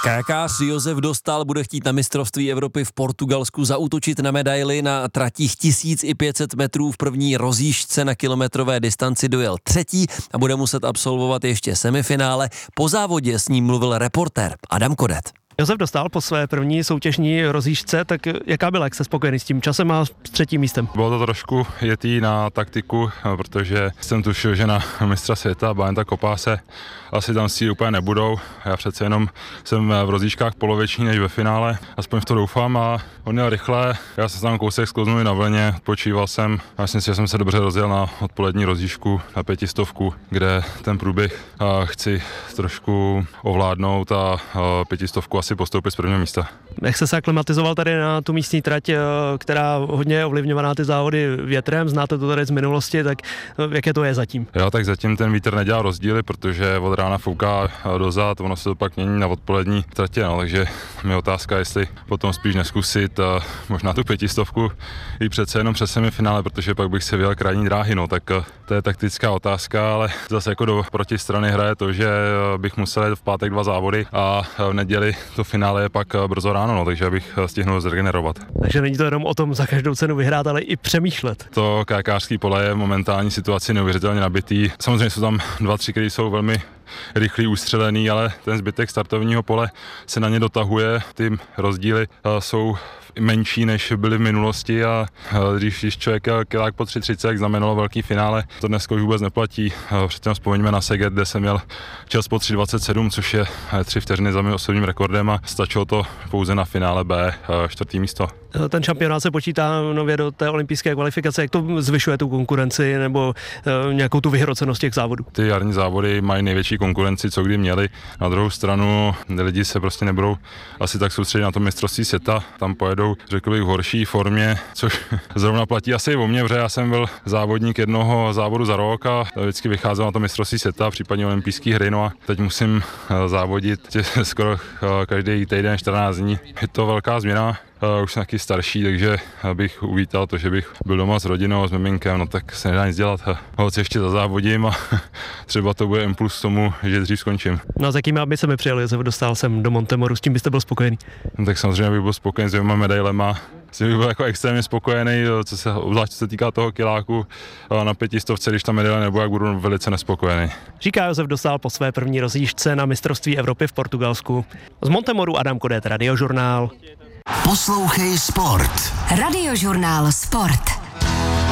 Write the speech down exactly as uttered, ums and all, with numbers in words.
Kajakář Josef Dostál bude chtít na mistrovství Evropy v Portugalsku zaútočit na medaili. Na tratích tisíc pět set metrů v první rozjížďce na kilometrové distanci dojel třetí a bude muset absolvovat ještě semifinále. Po závodě s ním mluvil reportér Adam Kodet. Josef Dostál po své první soutěžní rozjížďce, tak jaká byla, jak jste spokojený s tím časem a s třetím místem? Bylo to trošku jetý na taktiku, protože jsem tušil, že na mistra světa Bánta Kopáse asi tam si úplně nebudou. Já přece jenom jsem v rozjížďkách polověční než ve finále, aspoň v to doufám, a on jel rychle. Já jsem tam kousek sklouznul na vlně, odpočíval jsem. Myslím si, že jsem se dobře rozjel na odpolední rozjížďku na pětistovku, kde ten průběh chci trošku ovládnout a pětistovku asi postoupit z prvního místa. Jak jste se aklimatizoval tady na tu místní trať, která hodně je ovlivňovaná ty závody větrem, znáte to tady z minulosti, tak jaké to je zatím? Jo, tak zatím ten vítr nedělá rozdíly, protože od rána fouká dozad, ono se to pak mění na odpolední tratě, no, takže mi otázka, jestli potom spíš neskusit a možná tu pětistovku i přece jenom přes semifinále, protože pak bych si vyjel krajní dráhy, no, tak to je taktická otázka, ale zase jako do protistrany hraje to, že bych musel jít v pátek dva závody a v neděli to finále je pak brzo ráno, no, takže abych stihnul zregenerovat. Takže není to jenom o tom za každou cenu vyhrát, ale i přemýšlet. To kajakářský pole je v momentální situaci neuvěřitelně nabitý. Samozřejmě jsou tam dva, tři, které jsou velmi rychlý, ustřelený, ale ten zbytek startovního pole se na ně dotahuje. Ty rozdíly jsou menší, než byly v minulosti, a když, když člověk jel kilák po tři třicet, jak znamenalo velký finále, to dneska už vůbec neplatí. Předtím vzpomeňme na Seget, kde jsem měl čas po tři dvacet sedm, což je tři vteřiny za mým osobním rekordem, a stačilo to pouze na finále B, čtvrtý místo. Ten šampionát se počítá nově do té olympijské kvalifikace. Jak to zvyšuje tu konkurenci nebo nějakou tu vyhrocenost těch závodů? Ty jarní závody mají největší konkurenci, co kdy měli. Na druhou stranu lidi se prostě nebudou asi tak soustředit na to mistrovství světa. Tam pojedou, řekl bych, v horší formě, což zrovna platí asi i o mě, protože já jsem byl závodník jednoho závodu za rok a vždycky vycházel na to mistrovství světa, případně olympijské hry. No a teď musím závodit skoro každý týden, čtrnáct dní. Je to velká změna. Uh, už jsem taky starší, takže bych uvítal to, že bych byl doma s rodinou, s miminkem, no tak se nedá nic dělat. Holce ještě zazávodím a třeba to bude impuls tomu, že dřív skončím. No a s jakými ambicemi přijel Josef Dostál jsem do Montemoru, s tím byste byl spokojený? No, tak samozřejmě bych byl spokojený s dvěma medailema. Jsem bych byl jako extrémně spokojený, co se, obzvlášť co se týká toho kiláku na pětistovce, když ta medaile nebude, jak budu velice nespokojený. Říká Josef Dostál po své první rozjížďce na mistrovství Evropy v Portugalsku. Z Montemoru Adam Kodet, Radiožurnál. Poslouchej Sport. Radiožurnál Sport.